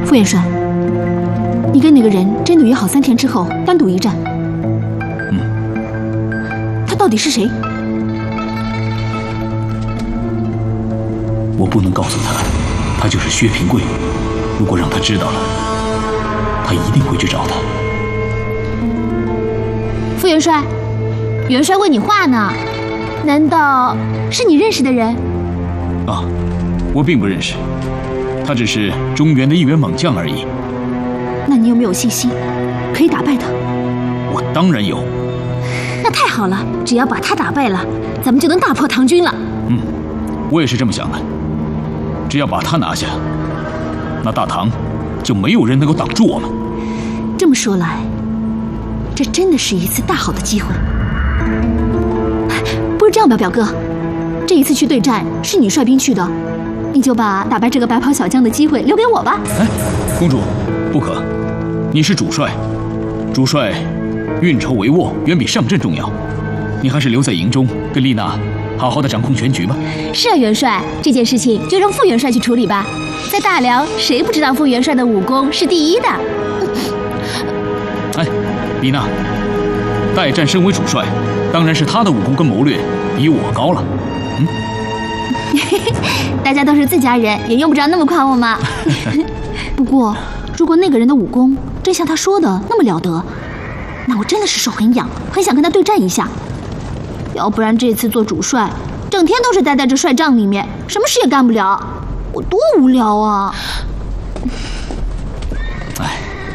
副元帅，你跟那个人真的约好3天之后单独一战？他到底是谁？ 我不能告诉他，他就是薛平贵。如果让他知道了，他一定会去找他。 副元帅，元帅问你话呢，难道是你认识的人？ 啊，我并不认识，他只是中原的一员猛将而已。 那你有没有信心可以打败他？ 我当然有。 那太好了，只要把他打败了，咱们就能大破唐军了。 我也是这么想的。只要把他拿下，那大唐就没有人能够挡住我们。 这么说来，这真的是一次大好的机会。不如这样吧，表哥，这一次去对战是你率兵去的，你就把打败这个白袍小将的机会留给我吧。 哎，公主，不可，你是主帅，主帅运筹帷幄远比上阵重要，你还是留在营中跟丽娜好好的掌控全局吧。 是啊，元帅，这件事情就让副元帅去处理吧。在大辽，谁不知道副元帅的武功是第一的？ 哎，丽娜，代战身为主帅，当然是他的武功跟谋略比我高了。 大家都是自家人，也用不着那么夸我嘛。不过，如果那个人的武功真像他说的那么了得，那我真的是手很痒，很想跟他对战一下。要不然这次做主帅，整天都是待在这帅帐里面，什么事也干不了，我多无聊啊！ 哎，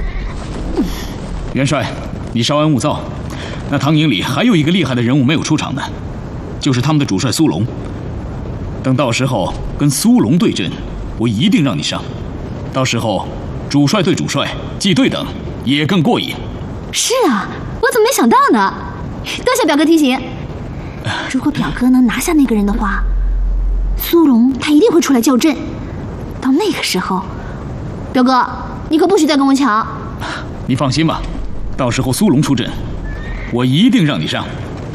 元帅，你稍安勿躁。那唐营里还有一个厉害的人物没有出场呢，就是他们的主帅苏龙。等到时候跟苏龙对阵，我一定让你上。到时候主帅对主帅，既对等也更过瘾。 是啊，我怎么没想到呢？多谢表哥提醒。如果表哥能拿下那个人的话，苏龙他一定会出来叫阵。到那个时候，表哥你可不许再跟我抢。 你放心吧，到时候苏龙出阵，我一定让你上。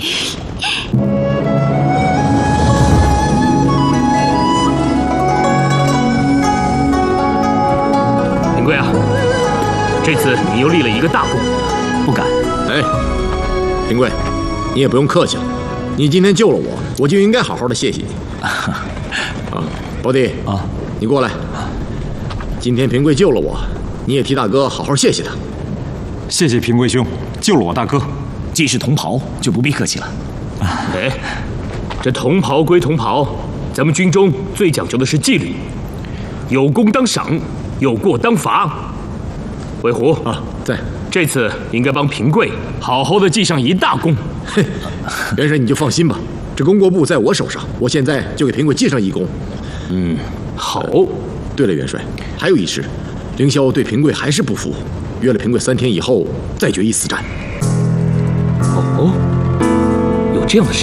平贵啊，这次你又立了一个大功。 不敢。 哎，平贵，你也不用客气了，你今天救了我，我就应该好好的谢谢你。啊，胞弟啊，你过来。今天平贵救了我，你也替大哥好好谢谢他。 谢谢平贵兄，救了我大哥。 既是同袍，就不必客气了。 哎，这同袍归同袍，咱们军中最讲究的是纪律，有功当赏，有过当罚。魏虎啊，在。 这次应该帮平贵好好的记上一大功。 嘿，元帅你就放心吧，这功过簿在我手上，我现在就给平贵记上一功。 好。 对了，元帅，还有一事，凌霄对平贵还是不服，约了平贵3天以后再决一死战。 哦，有这样的事。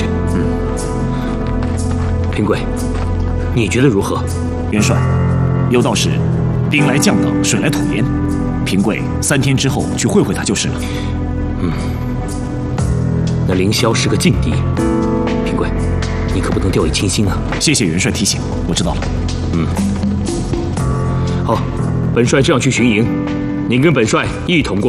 平贵，你觉得如何？ 元帅，有道是，兵来将挡，水来土掩。平贵3天之后去会会他就是了。 那凌霄是个劲敌，平贵，你可不能掉以轻心啊！ 谢谢元帅提醒，我知道了。 好，本帅这样去巡营，您跟本帅一同过。